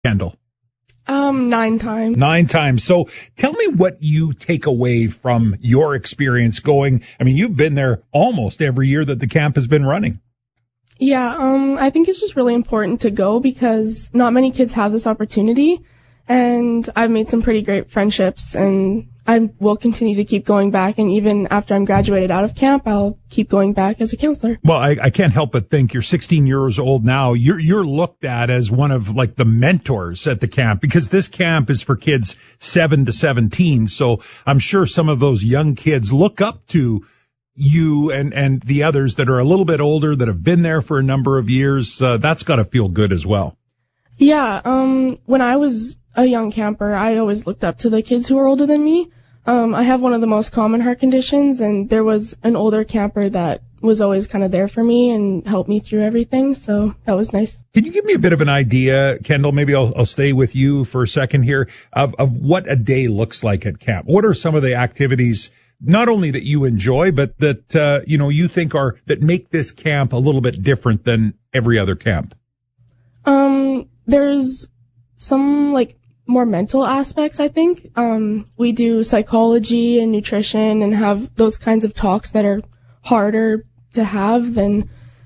Kendall? 9 times. 9 times. So tell me what you take away from your experience going. I mean, you've been there almost every year that the camp has been running. Yeah, I think it's just really important to go because not many kids have this opportunity, and I've made some pretty great friendships, and I will continue to keep going back, and even after I'm graduated out of camp, I'll keep going back as a counselor. Well, I can't help but think you're 16 years old now. You're looked at as one of like the mentors at the camp because this camp is for kids 7 to 17. So I'm sure some of those young kids look up to you and the others that are a little bit older that have been there for a number of years. That's got to feel good as well. Yeah, when I was a young camper, I always looked up to the kids who were older than me. I have one of the most common heart conditions, and there was an older camper that was always kind of there for me and helped me through everything, so that was nice. Can you give me a bit of an idea, Kendall? Maybe I'll stay with you for a second here of what a day looks like at camp. What are some of the activities, not only that you enjoy, but that, you think that make this camp a little bit different than every other camp? There's some, more mental aspects, I think. We do psychology and nutrition and have those kinds of talks that are harder to have than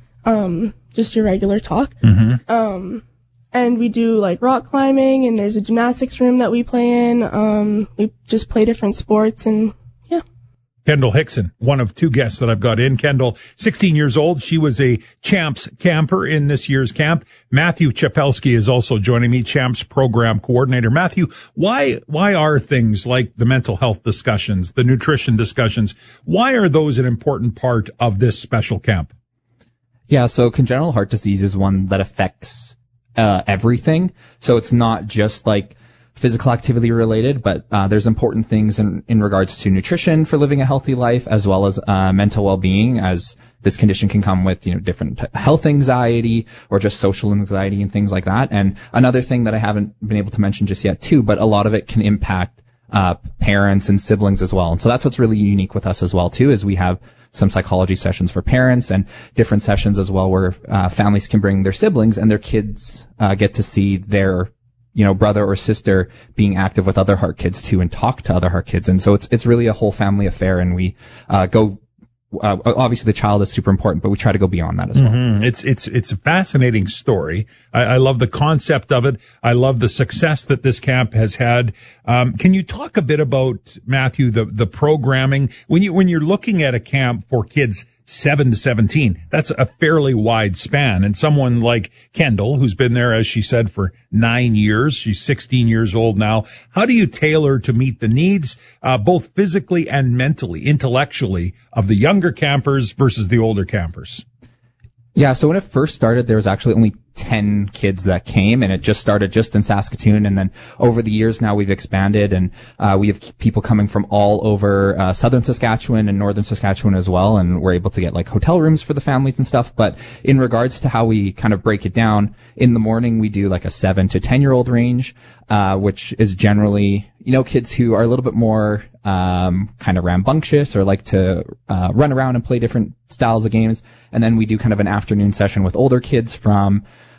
just your regular talk. Mm-hmm. And we do rock climbing, and there's a gymnastics room that we play in. We just play different sports, and yeah. Kendall Hickson, one of 2 guests that I've got in. Kendall, 16 years old. She was a Champs camper in this year's camp. Matthew Chapelski is also joining me, Champs program coordinator. Matthew, why are things like the mental health discussions, the nutrition discussions, why are those an important part of this special camp? Yeah, so congenital heart disease is one that affects everything. So it's not just physical activity related, but there's important things in regards to nutrition for living a healthy life, as well as mental well-being, as this condition can come with different health anxiety or just social anxiety and things like that. And another thing that I haven't been able to mention just yet too, but a lot of it can impact parents and siblings as well. And so that's what's really unique with us as well too, is we have some psychology sessions for parents and different sessions as well where families can bring their siblings and their kids get to see their brother or sister being active with other heart kids too and talk to other heart kids. And so it's really a whole family affair, and we go obviously the child is super important, but we try to go beyond that as well. Mm-hmm. It's a fascinating story. I love the concept of it. I love the success that this camp has had. Can you talk a bit about, Matthew, the programming? When you're looking at a camp for kids 7 to 17, that's a fairly wide span. And someone like Kendall, who's been there, as she said, for 9 years, she's 16 years old now. How do you tailor to meet the needs, both physically and mentally, intellectually, of the younger campers versus the older campers? Yeah, so when it first started, there was actually only 10 kids that came, and it just started just in Saskatoon. And then over the years now we've expanded, and we have people coming from all over southern Saskatchewan and northern Saskatchewan as well, and we're able to get hotel rooms for the families and stuff. But in regards to how we kind of break it down, in the morning we do a 7 to 10-year-old range, which is generally kids who are a little bit more kind of rambunctious or like to run around and play different styles of games. And then we do kind of an afternoon session with older kids from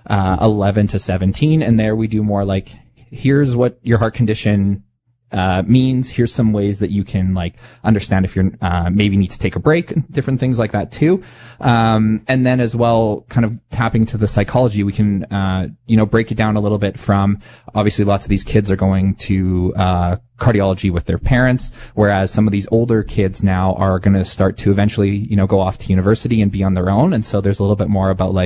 11 to 17, and there we do more here's what your heart condition means. Here's some ways that you can understand if you're maybe need to take a break, different things like that too. And then as well, kind of tapping to the psychology, we can break it down a little bit from, obviously lots of these kids are going to cardiology with their parents, whereas some of these older kids now are going to start to eventually go off to university and be on their own. And so there's a little bit more about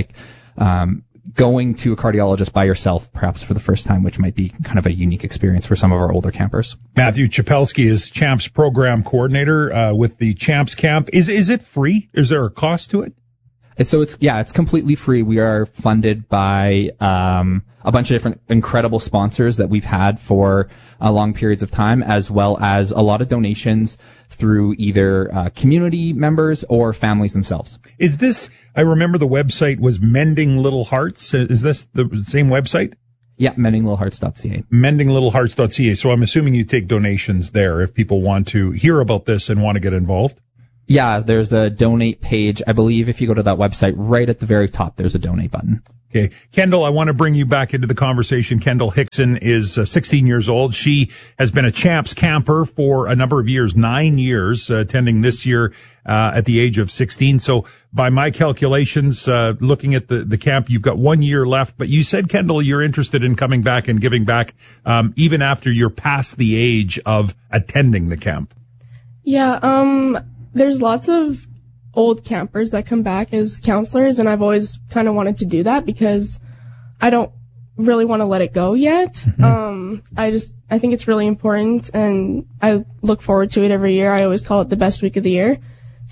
going to a cardiologist by yourself, perhaps for the first time, which might be kind of a unique experience for some of our older campers. Matthew Chapelski is Champs program coordinator with the Champs camp. Is it free? Is there a cost to it? So it's completely free. We are funded by a bunch of different incredible sponsors that we've had for long periods of time, as well as a lot of donations through either community members or families themselves. Is this, I remember the website was Mending Little Hearts. Is this the same website? Yeah, mendinglittlehearts.ca. Mendinglittlehearts.ca. So I'm assuming you take donations there if people want to hear about this and want to get involved. Yeah, there's a donate page. I believe if you go to that website, right at the very top, there's a donate button. Okay. Kendall, I want to bring you back into the conversation. Kendall Hickson is 16 years old. She has been a Champs camper for a number of years, 9 years, attending this year at the age of 16. So by my calculations, looking at the camp, you've got 1 year left. But you said, Kendall, you're interested in coming back and giving back even after you're past the age of attending the camp. Yeah, there's lots of old campers that come back as counselors, and I've always kind of wanted to do that because I don't really want to let it go yet. Mm-hmm. I think it's really important, and I look forward to it every year. I always call it the best week of the year.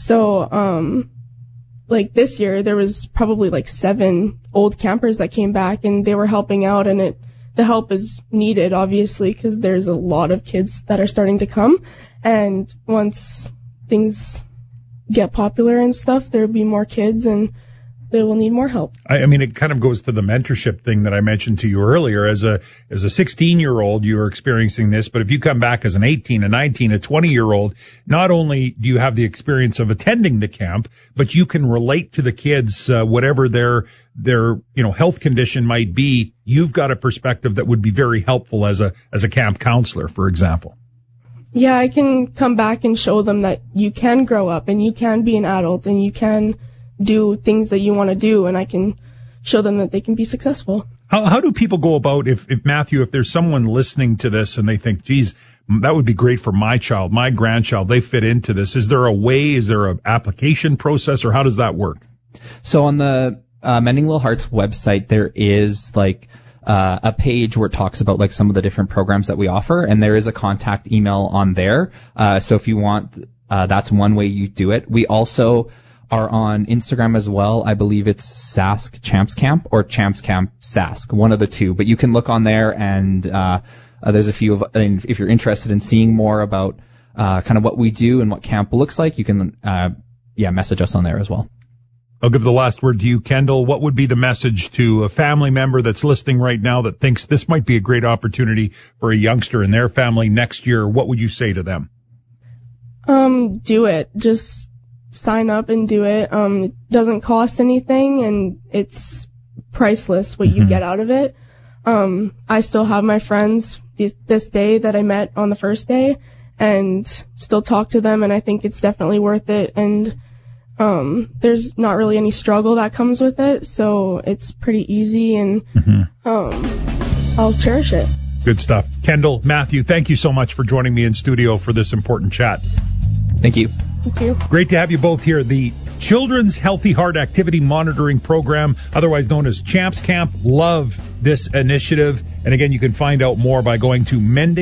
So, like this year, there was probably like 7 old campers that came back, and they were helping out, and the help is needed, obviously, because there's a lot of kids that are starting to come, and once things get popular and stuff, there'll be more kids and they will need more help. I mean, it kind of goes to the mentorship thing that I mentioned to you earlier. As a 16-year-old, you are experiencing this, but if you come back as an 18, a 19, a 20-year-old, not only do you have the experience of attending the camp, but you can relate to the kids, whatever their health condition might be. You've got a perspective that would be very helpful as a camp counselor, for example. Yeah, I can come back and show them that you can grow up and you can be an adult and you can do things that you want to do, and I can show them that they can be successful. How do people go about, if Matthew, if there's someone listening to this and they think, geez, that would be great for my child, my grandchild, they fit into this. Is there a way, is there an application process, or how does that work? So on the Mending Little Hearts website, there is a page where it talks about some of the different programs that we offer, and there is a contact email on there. So if you want, that's one way you do it. We also are on Instagram as well. I believe it's Sask Champs Camp or Champs Camp Sask, one of the two. But you can look on there, and there's a few and if you're interested in seeing more about kind of what we do and what camp looks like, you can message us on there as well. I'll give the last word to you, Kendall. What would be the message to a family member that's listening right now that thinks this might be a great opportunity for a youngster and their family next year? What would you say to them? Do it. Just sign up and do it. It doesn't cost anything, and it's priceless what you get out of it. I still have my friends this day that I met on the first day and still talk to them, and I think it's definitely worth it. And there's not really any struggle that comes with it, so it's pretty easy, and I'll cherish it. Good stuff. Kendall, Matthew, thank you so much for joining me in studio for this important chat. Thank you. Thank you. Great to have you both here. The Children's Healthy Heart Activity Monitoring Program, otherwise known as Champs Camp. Love this initiative. And again, you can find out more by going to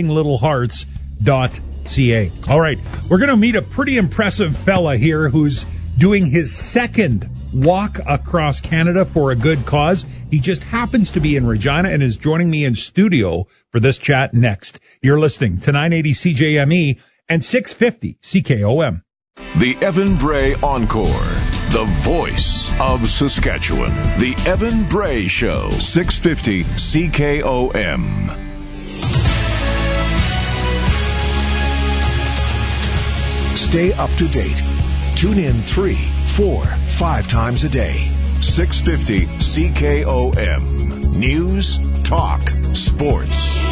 mendinglittlehearts.ca. All right, we're going to meet a pretty impressive fella here who's doing his second walk across Canada for a good cause. He just happens to be in Regina and is joining me in studio for this chat next. You're listening to 980 CJME and 650 CKOM. The Evan Bray Encore, the voice of Saskatchewan. The Evan Bray Show, 650 CKOM. Stay up to date. Tune in 3, 4, 5 times a day. 650 CKOM. News, talk, sports.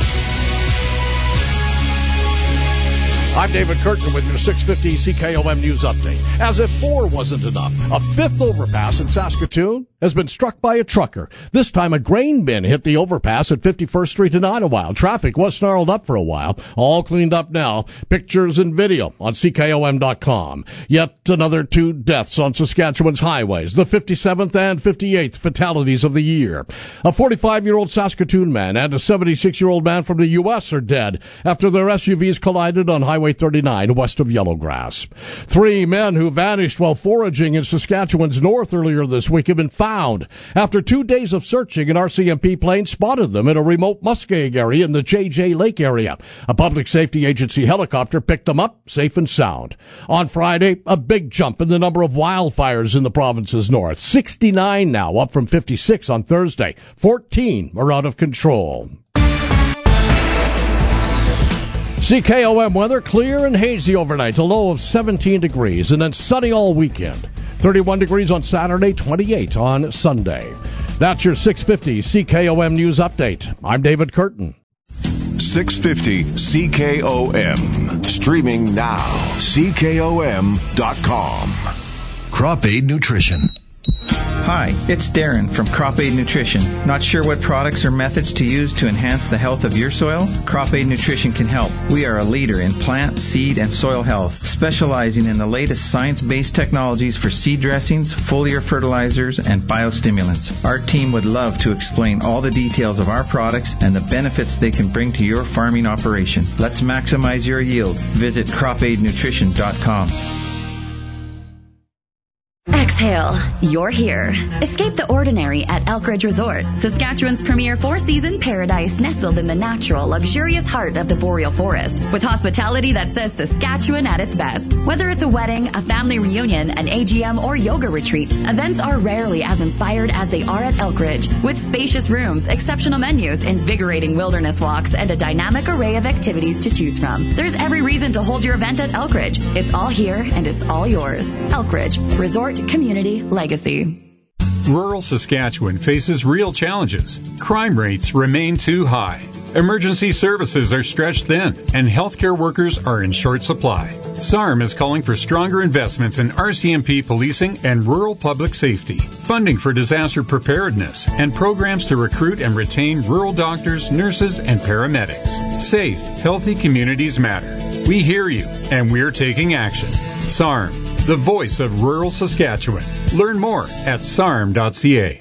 I'm David Curtin with your 650 CKOM News Update. As if 4 wasn't enough, a 5th overpass in Saskatoon has been struck by a trucker. This time a grain bin hit the overpass at 51st Street in Idlewild. Traffic was snarled up for a while. All cleaned up now. Pictures and video on CKOM.com. Yet another 2 deaths on Saskatchewan's highways. The 57th and 58th fatalities of the year. A 45-year-old Saskatoon man and a 76-year-old man from the U.S. are dead after their SUVs collided on Highway 39 west of Yellowgrass. 3 men who vanished while foraging in Saskatchewan's north earlier this week have been found. After 2 days of searching, an RCMP plane spotted them in a remote muskeg area in the JJ Lake area. A public safety agency helicopter picked them up safe and sound. On Friday, a big jump in the number of wildfires in the province's north. 69 now, up from 56 on Thursday. 14 are out of control. CKOM weather, clear and hazy overnight, a low of 17 degrees, and then sunny all weekend. 31 degrees on Saturday, 28 on Sunday. That's your 650 CKOM News Update. I'm David Curtin. 650 CKOM. Streaming now. CKOM.com. Crop Aid Nutrition. Hi, it's Darren from Crop Aid Nutrition. Not sure what products or methods to use to enhance the health of your soil? Crop Aid Nutrition can help. We are a leader in plant, seed, and soil health, specializing in the latest science-based technologies for seed dressings, foliar fertilizers, and biostimulants. Our team would love to explain all the details of our products and the benefits they can bring to your farming operation. Let's maximize your yield. Visit cropaidnutrition.com. Exhale. You're here. Escape the ordinary at Elkridge Resort, Saskatchewan's premier four-season paradise nestled in the natural, luxurious heart of the boreal forest, with hospitality that says Saskatchewan at its best. Whether it's a wedding, a family reunion, an AGM, or yoga retreat, events are rarely as inspired as they are at Elkridge, with spacious rooms, exceptional menus, invigorating wilderness walks, and a dynamic array of activities to choose from. There's every reason to hold your event at Elkridge. It's all here and it's all yours. Elkridge Resort Community Legacy. Rural Saskatchewan faces real challenges. Crime rates remain too high. Emergency services are stretched thin, and healthcare workers are in short supply. SARM is calling for stronger investments in RCMP policing and rural public safety, funding for disaster preparedness, and programs to recruit and retain rural doctors, nurses, and paramedics. Safe, healthy communities matter. We hear you, and we're taking action. SARM, the voice of rural Saskatchewan. Learn more at sarm.ca.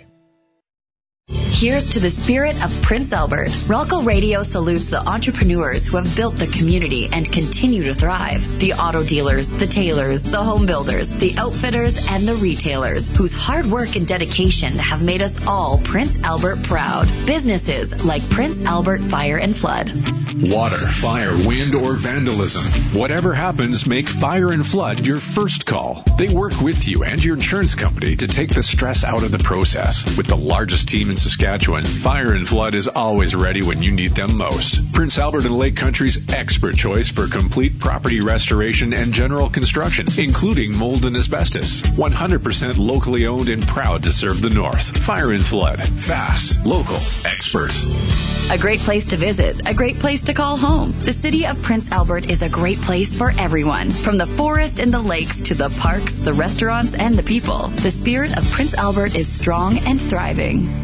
Here's to the spirit of Prince Albert. Relco Radio salutes the entrepreneurs who have built the community and continue to thrive. The auto dealers, the tailors, the home builders, the outfitters, and the retailers whose hard work and dedication have made us all Prince Albert proud. Businesses like Prince Albert Fire and Flood. Water, fire, wind, or vandalism. Whatever happens, make Fire and Flood your first call. They work with you and your insurance company to take the stress out of the process. With the largest team in Saskatchewan, Fire and Flood is always ready when you need them most. Prince Albert and Lake Country's expert choice for complete property restoration and general construction, including mold and asbestos. 100% locally owned and proud to serve the North. Fire and Flood. Fast, local, expert. A great place to visit, a great place to call home. The city of Prince Albert is a great place for everyone, from the forest and the lakes to the parks, the restaurants, and the people. The spirit of Prince Albert is strong and thriving.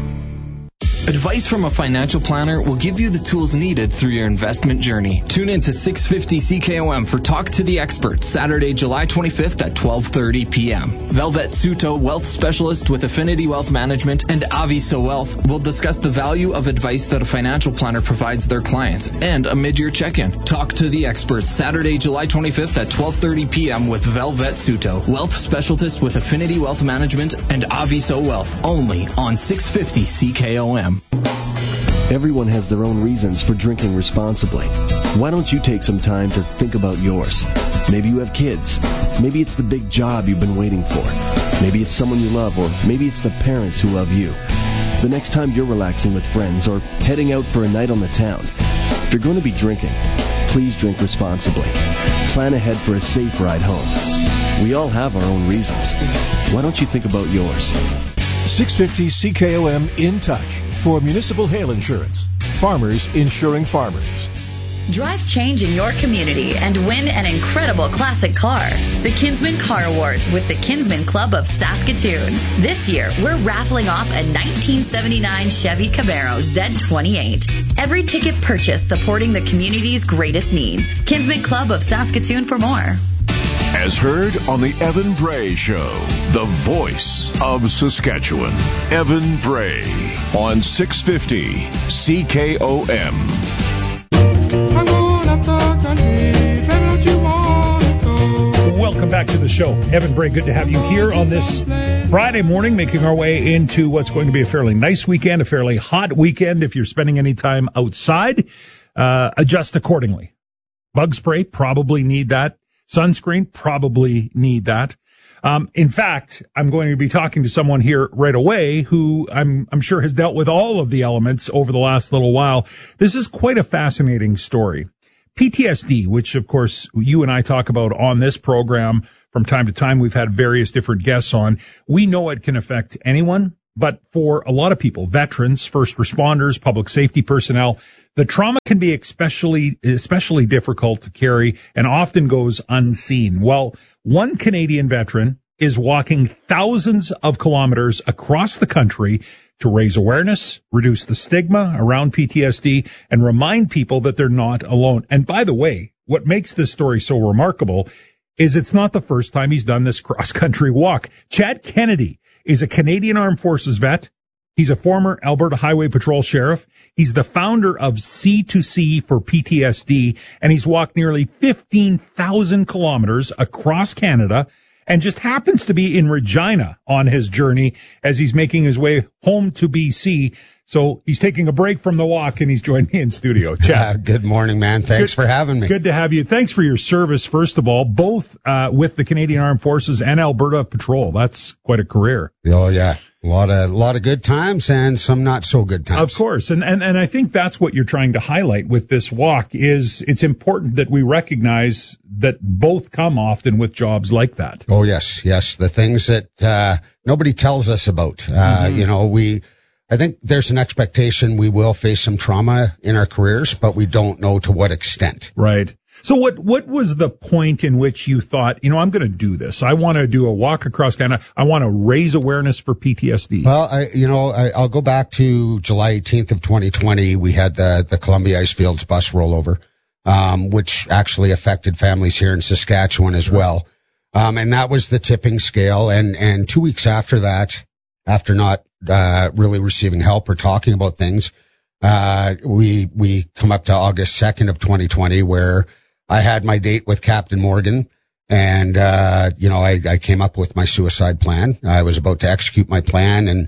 Advice from a financial planner will give you the tools needed through your investment journey. Tune in to 650 CKOM for Talk to the Expert, Saturday, July 25th at 12:30 p.m. Velvet Suto, wealth specialist with Affinity Wealth Management, and Aviso Wealth will discuss the value of advice that a financial planner provides their clients and a mid-year check-in. Talk to the Expert, Saturday, July 25th at 12:30 p.m. with Velvet Suto, wealth specialist with Affinity Wealth Management and Aviso Wealth, only on 650 CKOM. Everyone has their own reasons for drinking responsibly. Why don't you take some time to think about yours? Maybe you have kids. Maybe it's the big job you've been waiting for. Maybe it's someone you love, or maybe it's the parents who love you. The next time you're relaxing with friends or heading out for a night on the town, if you're going to be drinking, please drink responsibly. Plan ahead for a safe ride home. We all have our own reasons. Why don't you think about yours? 650 CKOM In Touch for municipal hail insurance. Farmers insuring farmers. Drive change in your community and win an incredible classic car. The Kinsman Car Awards with the Kinsman Club of Saskatoon. This year, we're raffling off a 1979 Chevy Camaro Z28. Every ticket purchased supporting the community's greatest need. Kinsman Club of Saskatoon for more. As heard on the Evan Bray Show, the voice of Saskatchewan. Evan Bray on 650 CKOM. Welcome back to the show. Evan Bray, good to have you here on this Friday morning, making our way into what's going to be a fairly nice weekend, a fairly hot weekend. If you're spending any time outside, adjust accordingly. Bug spray, probably need that. Sunscreen, probably need that. In fact, I'm going to be talking to someone here right away who I'm sure has dealt with all of the elements over the last little while. This is quite a fascinating story PTSD, which of course you and I talk about on this program from time to time. We've had various different guests on. We know it can affect anyone, but for a lot of people, veterans, first responders, public safety personnel, the trauma can be especially difficult to carry and often goes unseen. Well, one Canadian veteran is walking thousands of kilometers across the country to raise awareness, reduce the stigma around PTSD, and remind people that they're not alone. And by the way, what makes this story so remarkable is it's not the first time he's done this cross-country walk. Chad Kennedy is a Canadian Armed Forces vet. He's a former Alberta Highway Patrol sheriff. He's the founder of C2C for PTSD, and he's walked nearly 15,000 kilometers across Canada and just happens to be in Regina on his journey as he's making his way home to BC. So he's taking a break from the walk, and he's joined me in studio. Chad. Good morning, man. Thanks for having me. Good to have you. Thanks for your service, first of all, both with the Canadian Armed Forces and Alberta Patrol. That's quite a career. Oh, yeah. A lot of good times and some not so good times. Of course. And I think that's what you're trying to highlight with this walk is it's important that we recognize that both come often with jobs like that. Oh, yes. Yes. The things that nobody tells us about. I think there's an expectation we will face some trauma in our careers, but we don't know to what extent. Right. So what was the point in which you thought, I'm going to do this? I want to do a walk across Canada. I want to raise awareness for PTSD. Well, I'll go back to July 18th of 2020. We had the Columbia Icefields bus rollover, which actually affected families here in Saskatchewan as well. And that was the tipping scale. And 2 weeks after that, after not really receiving help or talking about things, we come up to August 2nd of 2020 where I had my date with Captain Morgan and, I came up with my suicide plan. I was about to execute my plan and,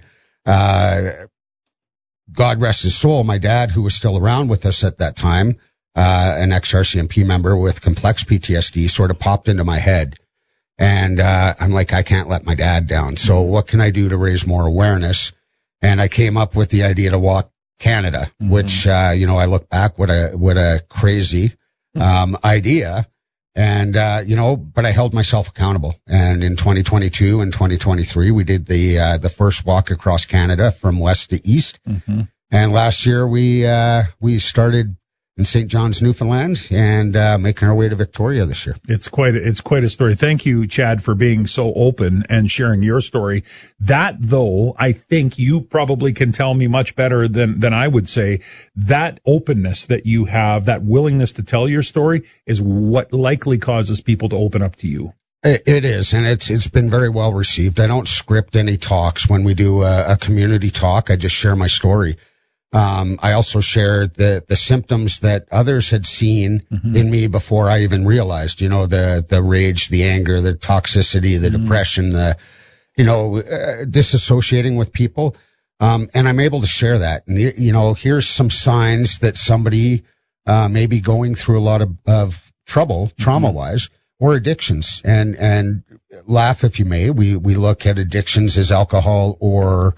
God rest his soul, my dad, who was still around with us at that time, an ex-RCMP member with complex PTSD, sort of popped into my head. And I'm like, I can't let my dad down. So what can I do to raise more awareness? And I came up with the idea to walk Canada, which, I look back, what a crazy idea. And, but I held myself accountable. And in 2022 and 2023, we did the first walk across Canada from west to east. Mm-hmm. And last year we started in St. John's, Newfoundland, and making our way to Victoria this year. It's quite a story. Thank you, Chad, for being so open and sharing your story. That, though, I think you probably can tell me much better than I would say. That openness that you have, that willingness to tell your story, is what likely causes people to open up to you. It is, and it's been very well received. I don't script any talks when we do a community talk. I just share my story. I also shared the symptoms that others had seen in me before I even realized, the rage, the anger, the toxicity, the depression, disassociating with people. And I'm able to share that. And, here's some signs that somebody, may be going through a lot of trouble, trauma-wise, or addictions. And laugh if you may. We look at addictions as alcohol or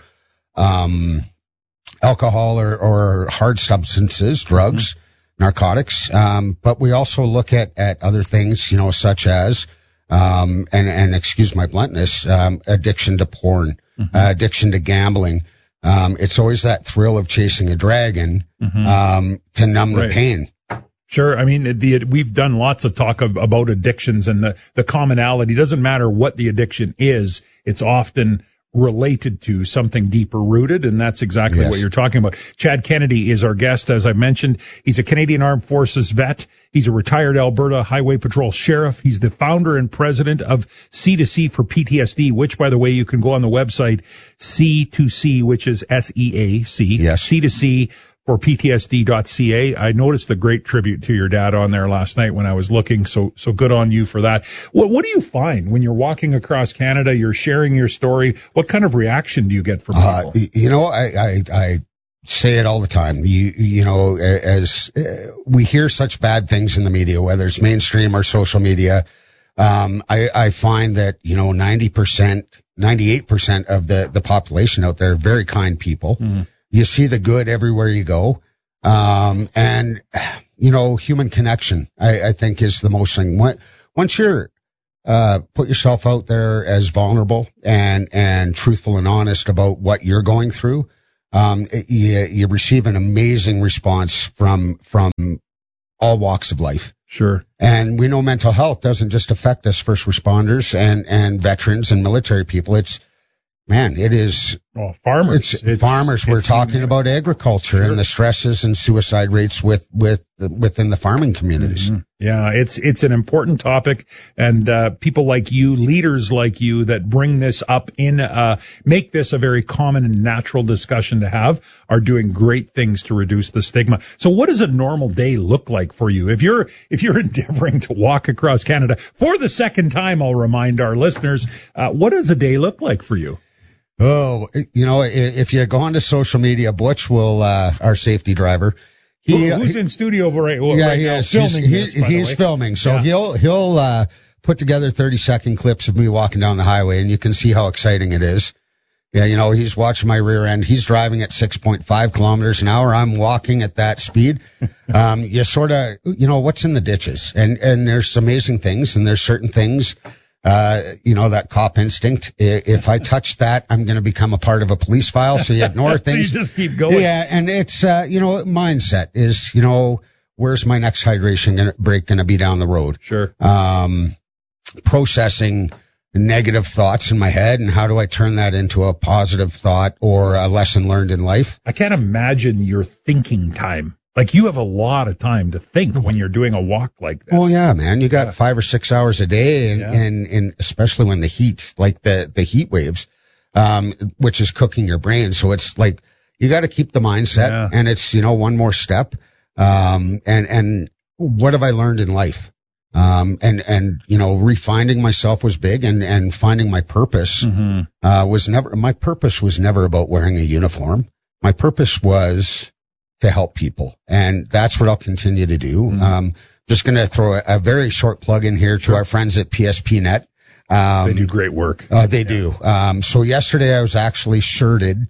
hard substances, drugs, narcotics. But we also look at other things, such as, and excuse my bluntness, addiction to porn, addiction to gambling. It's always that thrill of chasing a dragon, to numb the pain. Sure. I mean, we've done lots of talk about addictions, and the commonality doesn't matter what the addiction is. It's often related to something deeper rooted, and that's exactly what you're talking about. Chad Kennedy is our guest, as I mentioned. He's a Canadian Armed Forces vet. He's a retired Alberta Highway Patrol sheriff. He's the founder and president of C2C for PTSD, which, by the way, you can go on the website C2C, which is SEAC, C2C for PTSD.ca. I noticed a great tribute to your dad on there last night when I was looking, so good on you for that. What do you find when you're walking across Canada, you're sharing your story? What kind of reaction do you get from people? I say it all the time. As we hear such bad things in the media, whether it's mainstream or social media, I find that, 90%, 98% of the population out there are very kind people. You see the good everywhere you go. And, human connection, I think is the most thing. Once you're, put yourself out there as vulnerable and truthful and honest about what you're going through, you receive an amazing response from all walks of life. Sure. And we know mental health doesn't just affect us first responders and veterans and military people. It is farmers. It's farmers. We're talking about agriculture and the stresses and suicide rates within the farming communities. Mm-hmm. Yeah, it's an important topic, and people like you, leaders like you, that bring this up make this a very common and natural discussion to have, are doing great things to reduce the stigma. So, what does a normal day look like for you? If you're endeavoring to walk across Canada for the second time, I'll remind our listeners, what does a day look like for you? Oh, if you go onto social media, Butch will, our safety driver. Who's in studio right now filming this, by the way. He's filming, so he'll put together 30-second clips of me walking down the highway, and you can see how exciting it is. Yeah, he's watching my rear end. He's driving at 6.5 kilometers an hour. I'm walking at that speed. You sort of, what's in the ditches, and there's amazing things, and there's certain things. That cop instinct. If I touch that, I'm going to become a part of a police file. So you ignore things. So you just keep going. Yeah. And it's, mindset is, where's my next hydration break going to be down the road? Sure. Processing negative thoughts in my head, and how do I turn that into a positive thought or a lesson learned in life? I can't imagine your thinking time. Like, you have a lot of time to think when you're doing a walk like this. Oh yeah, man. You got 5 or 6 hours a day, and especially when the heat, like the heat waves, which is cooking your brain. So it's like, you got to keep the mindset, and it's, one more step. And what have I learned in life? Refinding myself was big, and finding my purpose, my purpose was never about wearing a uniform. My purpose was to help people. And that's what I'll continue to do. Just going to throw a very short plug in here to our friends at PSPNet. They do great work. They do. So yesterday I was actually shirted,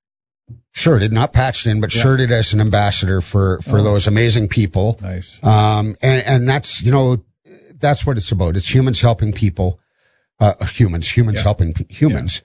not patched in, but shirted as an ambassador for those amazing people. Nice. And that's, that's what it's about. It's humans helping people, humans helping humans.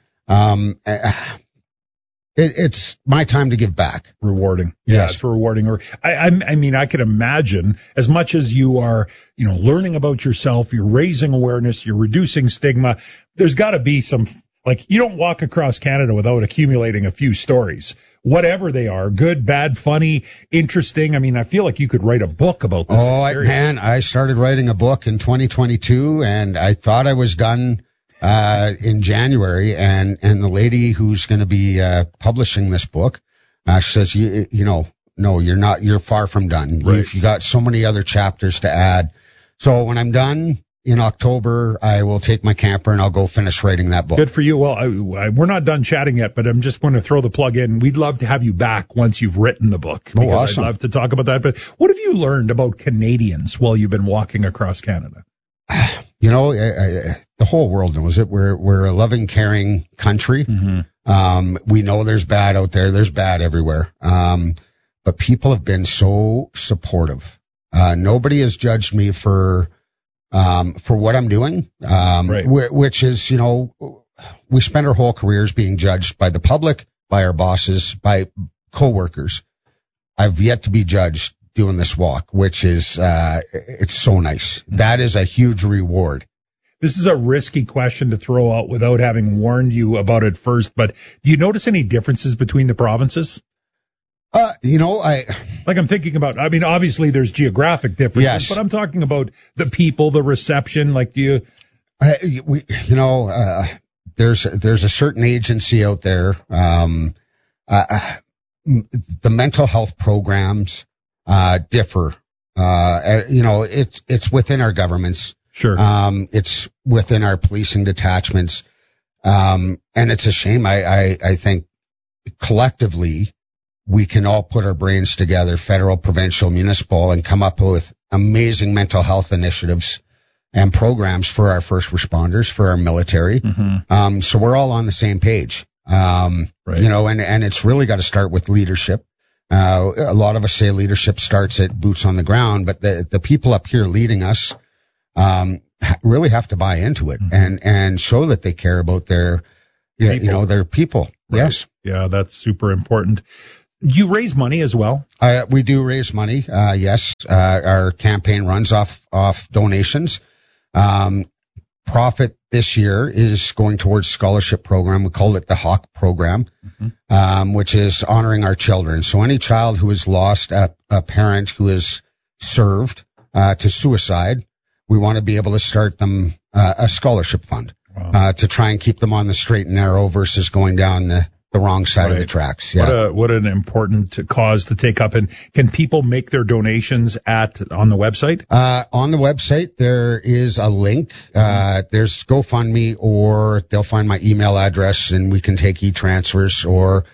It's my time to give back. Rewarding. Yes. Yeah, it's rewarding. I mean, I can imagine, as much as you are, learning about yourself, you're raising awareness, you're reducing stigma, there's got to be some, you don't walk across Canada without accumulating a few stories, whatever they are, good, bad, funny, interesting. I mean, I feel like you could write a book about this experience. I started writing a book in 2022, and I thought I was done in January, and the lady who's going to be publishing this book says, no, you're not. You're far from done. Right. You got so many other chapters to add. So when I'm done in October, I will take my camper and I'll go finish writing that book. Good for you. Well, we're not done chatting yet, but I'm just going to throw the plug in. We'd love to have you back once you've written the book, because awesome. I'd love to talk about that. But what have you learned about Canadians while you've been walking across Canada? The whole world knows it. We're a loving, caring country. Mm-hmm. We know there's bad out there. There's bad everywhere. But people have been so supportive. Nobody has judged me for what I'm doing. Right. Which is, we spend our whole careers being judged by the public, by our bosses, by coworkers. I've yet to be judged doing this walk, which is, it's so nice. That is a huge reward. This is a risky question to throw out without having warned you about it first, but do you notice any differences between the provinces? I'm thinking about, obviously there's geographic differences, yes, but I'm talking about the people, the reception, there's a certain agency out there, the mental health programs, differ. It's within our governments. Sure. It's within our policing detachments. And it's a shame. I think collectively we can all put our brains together, federal, provincial, municipal, and come up with amazing mental health initiatives and programs for our first responders, for our military. Mm-hmm. So we're all on the same page. Right. And it's really got to start with leadership. A lot of us say leadership starts at boots on the ground, but the people up here leading us really have to buy into it and show that they care about their their people. Right. Yes. Yeah, that's super important. Do you raise money as well? We do raise money. Yes. Our campaign runs off donations. Profit this year is going towards scholarship program. We call it the Hawk program, which is honoring our children. So any child who has lost a parent who is served to suicide, we want to be able to start them a scholarship fund to try and keep them on the straight and narrow versus going down the wrong side of the tracks. Yeah. What an important cause to take up. And can people make their donations on the website? On the website, there is a link. There's GoFundMe, or they'll find my email address and we can take e-transfers, or,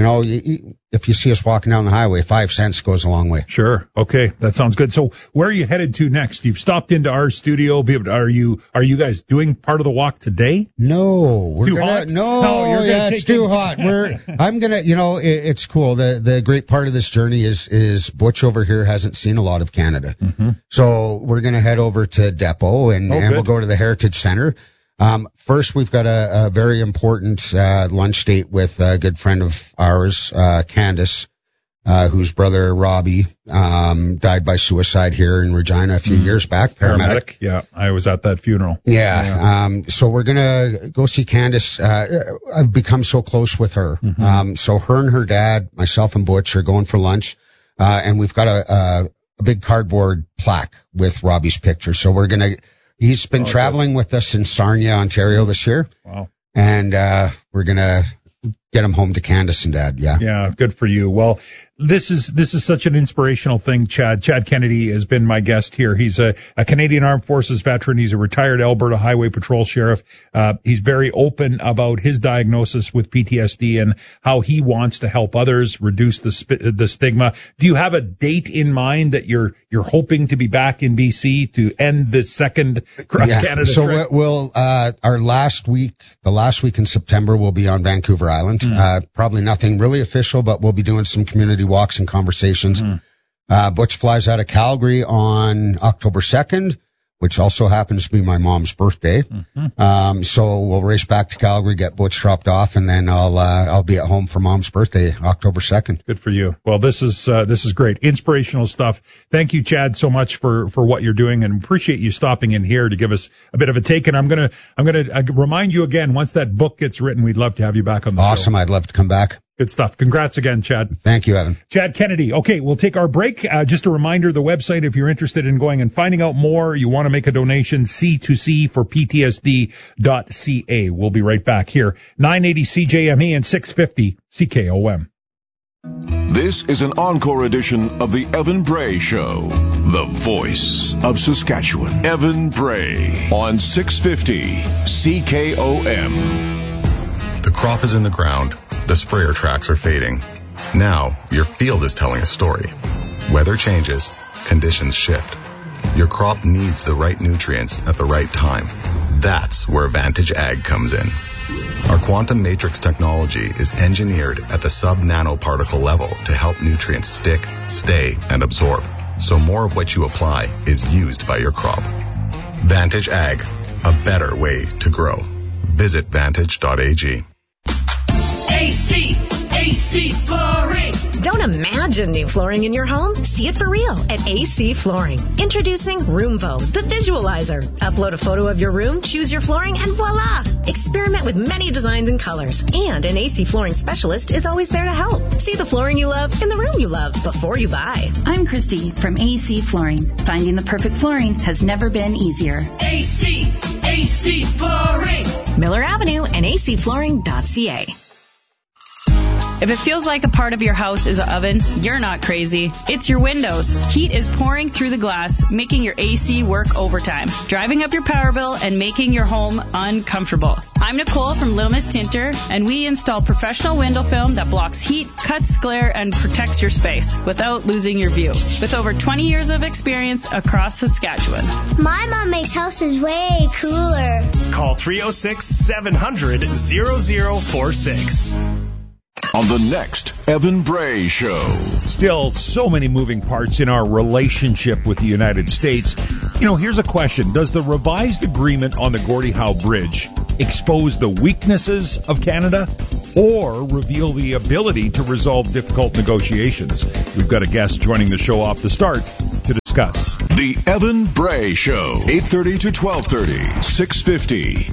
if you see us walking down the highway, 5 cents goes a long way. Sure. Okay. That sounds good. So where are you headed to next? You've stopped into our studio. Are you guys doing part of the walk today? No. Too hot? No, it's too hot. I'm going to, it's cool. The great part of this journey is Butch over here hasn't seen a lot of Canada. So we're going to head over to Depot and we'll go to the Heritage Center. First, we've got a very important lunch date with a good friend of ours, Candace, whose brother Robbie died by suicide here in Regina a few years back. Paramedic. Yeah, I was at that funeral. Yeah. So we're gonna go see Candace. I've become so close with her. So her and her dad, myself and Butch, are going for lunch, and we've got a big cardboard plaque with Robbie's picture. So we're gonna. He's been traveling with us in Sarnia, Ontario this year. Wow. And we're going to get him home to Candace and Dad. Yeah. Yeah, good for you. Well, this is such an inspirational thing, Chad. Chad Kennedy has been my guest here. He's a Canadian Armed Forces veteran. He's a retired Alberta Highway Patrol sheriff. He's very open about his diagnosis with PTSD and how he wants to help others reduce the stigma. Do you have a date in mind that you're hoping to be back in BC to end the second cross Canada so trip? we'll the last week in September, we'll be on Vancouver Island. Probably nothing really official, but we'll be doing some community walks and conversations. Butch flies out of Calgary on October 2nd, which also happens to be my mom's birthday. So we'll race back to Calgary, get Butch dropped off, and then I'll be at home for mom's birthday, October 2nd. Good for you. Well, this is great. Inspirational stuff. Thank you, Chad, so much for what you're doing, and appreciate you stopping in here to give us a bit of a take. And I'm going to remind you again, once that book gets written, we'd love to have you back on the show. Awesome. I'd love to come back. Good stuff. Congrats again, Chad. Thank you, Evan. Chad Kennedy. Okay, we'll take our break. Just a reminder, the website, if you're interested in going and finding out more, you want to make a donation, C2C for PTSD.ca. We'll be right back here. 980 CJME and 650 CKOM. This is an encore edition of the Evan Bray Show, the voice of Saskatchewan. Evan Bray on 650 CKOM. The crop is in the ground. The sprayer tracks are fading. Now, your field is telling a story. Weather changes, conditions shift. Your crop needs the right nutrients at the right time. That's where Vantage Ag comes in. Our quantum matrix technology is engineered at the sub-nanoparticle level to help nutrients stick, stay, and absorb, so more of what you apply is used by your crop. Vantage Ag, a better way to grow. Visit vantage.ag. AC Flooring. Don't imagine new flooring in your home. See it for real at AC Flooring. Introducing Roomvo, the visualizer. Upload a photo of your room, choose your flooring, and voila! Experiment with many designs and colors. And an AC Flooring specialist is always there to help. See the flooring you love in the room you love before you buy. I'm Christy from AC Flooring. Finding the perfect flooring has never been easier. AC Flooring. Miller Avenue and acflooring.ca. If it feels like a part of your house is an oven, you're not crazy. It's your windows. Heat is pouring through the glass, making your AC work overtime, driving up your power bill and making your home uncomfortable. I'm Nicole from Little Miss Tinter, and we install professional window film that blocks heat, cuts glare, and protects your space without losing your view. With over 20 years of experience across Saskatchewan. My mom makes houses way cooler. Call 306-700-0046. on the next Evan Bray Show. Still so many moving parts in our relationship with the United States. Here's a question. Does the revised agreement on the Gordie Howe Bridge expose the weaknesses of Canada or reveal the ability to resolve difficult negotiations? We've got a guest joining the show off the start to discuss. The Evan Bray Show, 8:30 to 12:30, 650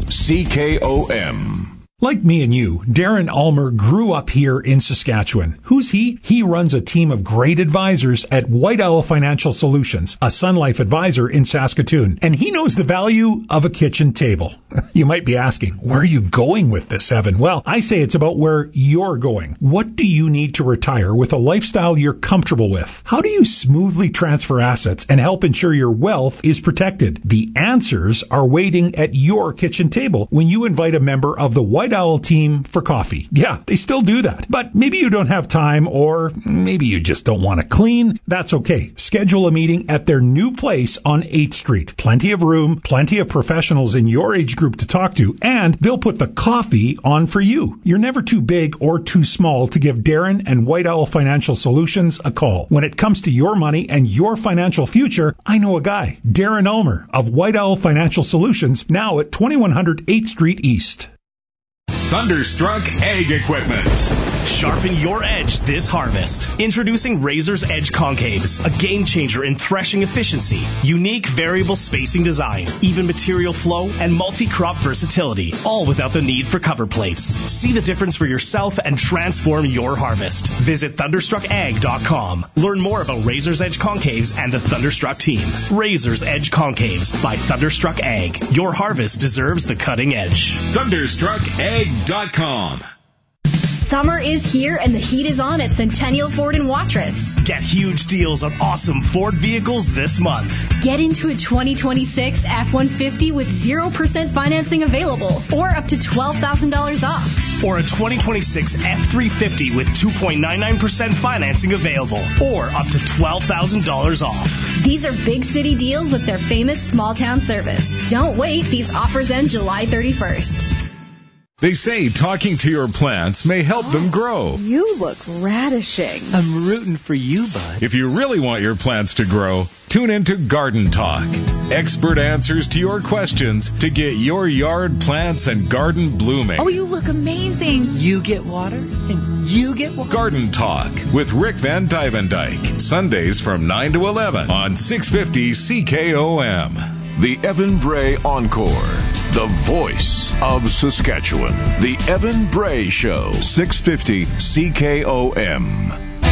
CKOM. Like me and you, Darren Ulmer grew up here in Saskatchewan. Who's he? He runs a team of great advisors at White Owl Financial Solutions, a Sun Life advisor in Saskatoon. And he knows the value of a kitchen table. You might be asking, where are you going with this, Evan? Well, I say it's about where you're going. What do you need to retire with a lifestyle you're comfortable with? How do you smoothly transfer assets and help ensure your wealth is protected? The answers are waiting at your kitchen table when you invite a member of the White Owl team for coffee. Yeah, they still do that. But maybe you don't have time, or maybe you just don't want to clean. That's okay. Schedule a meeting at their new place on 8th Street. Plenty of room, plenty of professionals in your age group to talk to, and they'll put the coffee on for you. You're never too big or too small to give Darren and White Owl Financial Solutions a call. When it comes to your money and your financial future, I know a guy, Darren Ulmer of White Owl Financial Solutions, now at 2100 8th Street East. Thunderstruck Ag Equipment. Sharpen your edge this harvest. Introducing Razor's Edge Concaves, a game changer in threshing efficiency, unique variable spacing design, even material flow, and multi-crop versatility, all without the need for cover plates. See the difference for yourself and transform your harvest. Visit ThunderstruckAg.com. Learn more about Razor's Edge Concaves and the Thunderstruck team. Razor's Edge Concaves by Thunderstruck Ag. Your harvest deserves the cutting edge. ThunderstruckAg.com. Summer is here and the heat is on at Centennial Ford in Watrous. Get huge deals on awesome Ford vehicles this month. Get into a 2026 F-150 with 0% financing available, or up to $12,000 off. Or a 2026 F-350 with 2.99% financing available, or up to $12,000 off. These are big city deals with their famous small town service. Don't wait, these offers end July 31st. They say talking to your plants may help them grow. You look radishing. I'm rooting for you, bud. If you really want your plants to grow, tune into Garden Talk. Expert answers to your questions to get your yard plants and garden blooming. Oh, you look amazing. You get water and you get water. Garden Talk with Rick Van Dyke. Sundays from 9 to 11 on 650 CKOM. The Evan Bray Encore, the voice of Saskatchewan. The Evan Bray Show, 650 CKOM.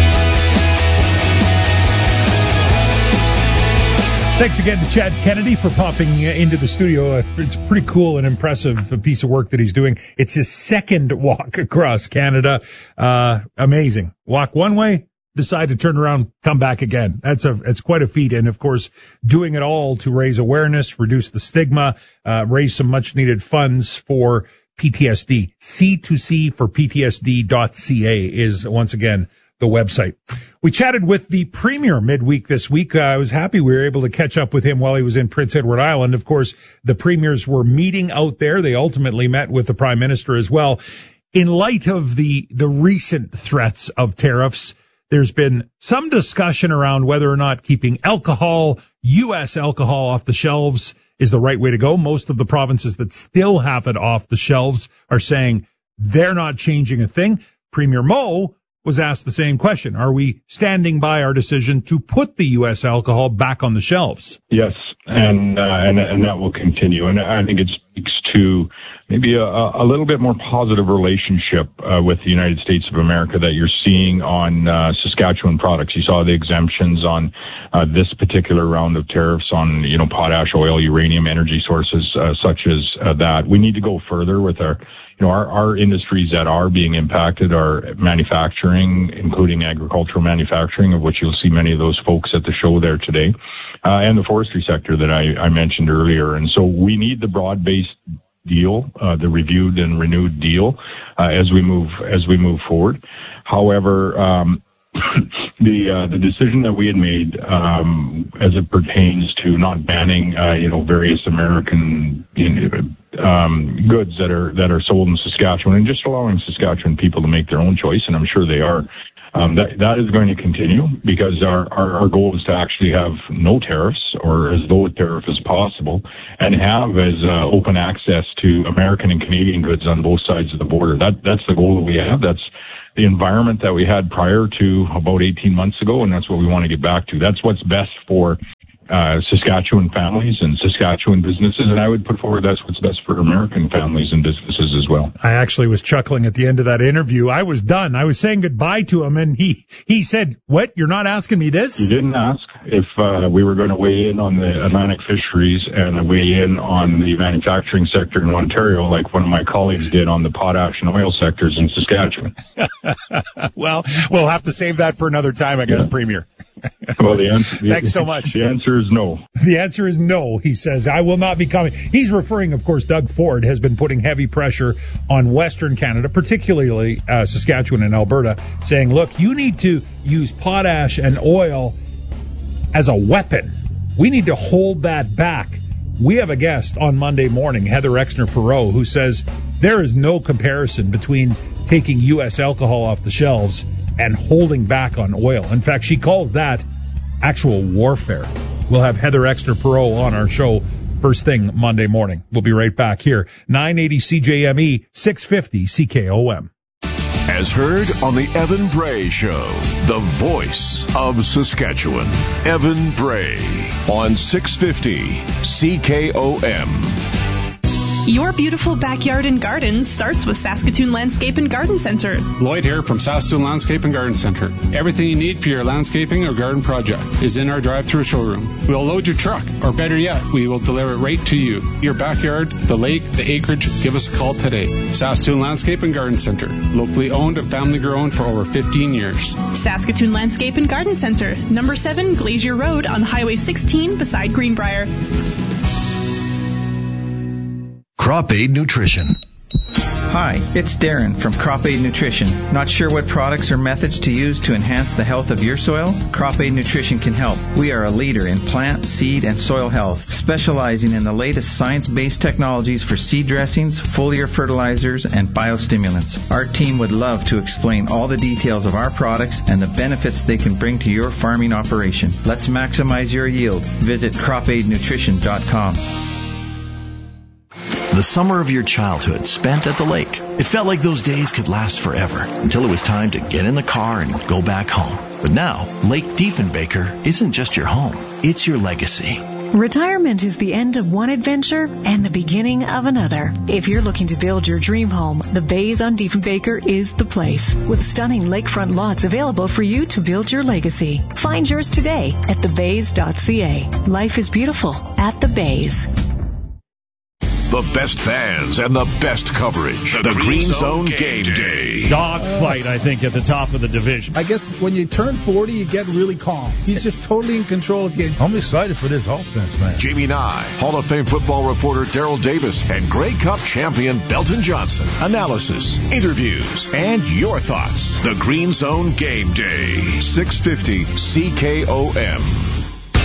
Thanks again to Chad Kennedy for popping into the studio. It's a pretty cool and impressive piece of work that he's doing. It's his second walk across Canada. Amazing. Walk one way, decide to turn around, come back again. It's quite a feat. And of course, doing it all to raise awareness, reduce the stigma, raise some much needed funds for PTSD. C2C for PTSD.ca is once again the website. We chatted with the Premier midweek this week. I was happy we were able to catch up with him while he was in Prince Edward Island. Of course, the premiers were meeting out there. They ultimately met with the Prime Minister as well. In light of the recent threats of tariffs, there's been some discussion around whether or not keeping alcohol, U.S. alcohol, off the shelves is the right way to go. Most of the provinces that still have it off the shelves are saying they're not changing a thing. Premier Moe was asked the same question. Are we standing by our decision to put the U.S. alcohol back on the shelves? Yes, and that will continue. And I think it speaks to maybe a little bit more positive relationship with the United States of America that you're seeing on Saskatchewan products. You saw the exemptions on this particular round of tariffs on, potash, oil, uranium, energy sources such as that. We need to go further with our industries that are being impacted are manufacturing, including agricultural manufacturing, of which you'll see many of those folks at the show there today, and the forestry sector that I mentioned earlier. And so we need the broad-based deal, the reviewed and renewed deal, as we move forward. However, the decision that we had made, as it pertains to not banning, various American goods that are sold in Saskatchewan, and just allowing Saskatchewan people to make their own choice, and I'm sure they are. That is going to continue because our goal is to actually have no tariffs or as low a tariff as possible and have as open access to American and Canadian goods on both sides of the border. That's the goal that we have. That's the environment that we had prior to about 18 months ago, and that's what we want to get back to. That's what's best for Saskatchewan families and Saskatchewan businesses, and I would put forward that's what's best for American families and businesses as well. I actually was chuckling at the end of that interview. I was done. I was saying goodbye to him, and he said, "What? You're not asking me this?" You didn't ask if we were going to weigh in on the Atlantic fisheries and weigh in on the manufacturing sector in Ontario, like one of my colleagues did on the potash and oil sectors in Saskatchewan. Well, we'll have to save that for another time, I guess, Premier. Well, the answer. Thanks so much. The answer is no. The answer is no, he says. I will not be coming. He's referring, of course, Doug Ford has been putting heavy pressure on Western Canada, particularly Saskatchewan and Alberta, saying, look, you need to use potash and oil as a weapon. We need to hold that back. We have a guest on Monday morning, Heather Exner-Perot, who says there is no comparison between taking U.S. alcohol off the shelves and holding back on oil. In fact, she calls that actual warfare. We'll have Heather Exner-Perot on our show first thing Monday morning. We'll be right back here. 980 CJME, 650 CKOM. As heard on the Evan Bray Show, the voice of Saskatchewan. Evan Bray on 650 CKOM. Your beautiful backyard and garden starts with Saskatoon Landscape and Garden Center. Lloyd here from Saskatoon Landscape and Garden Center. Everything you need for your landscaping or garden project is in our drive-through showroom. We'll load your truck, or better yet, we will deliver it right to you. Your backyard, the lake, the acreage, give us a call today. Saskatoon Landscape and Garden Center. Locally owned and family grown for over 15 years. Saskatoon Landscape and Garden Center, number 7 Glacier Road on Highway 16 beside Greenbrier. Crop Aid Nutrition. Hi, it's Darren from Crop Aid Nutrition. Not sure what products or methods to use to enhance the health of your soil? Crop Aid Nutrition can help. We are a leader in plant, seed, and soil health, specializing in the latest science-based technologies for seed dressings, foliar fertilizers, and biostimulants. Our team would love to explain all the details of our products and the benefits they can bring to your farming operation. Let's maximize your yield. Visit cropaidnutrition.com. The summer of your childhood spent at the lake. It felt like those days could last forever until it was time to get in the car and go back home. But now, Lake Diefenbaker isn't just your home, it's your legacy. Retirement is the end of one adventure and the beginning of another. If you're looking to build your dream home, the Bays on Diefenbaker is the place. With stunning lakefront lots available for you to build your legacy. Find yours today at thebays.ca. Life is beautiful at the Bays. The best fans and the best coverage. The Green Zone Game Day. Dogfight, I think, at the top of the division. I guess when you turn 40, you get really calm. He's just totally in control of the game. I'm excited for this offense, man. Jamie Nye, Hall of Fame football reporter Daryl Davis, and Grey Cup champion Belton Johnson. Analysis, interviews, and your thoughts. The Green Zone Game Day. 650 CKOM.